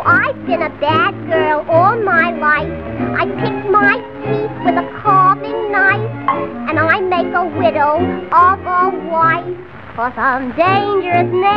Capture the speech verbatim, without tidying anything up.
I've been a bad girl all my life. I pick my teeth with a carving knife, and I make a widow of a wife. 'Cause I'm dangerous now.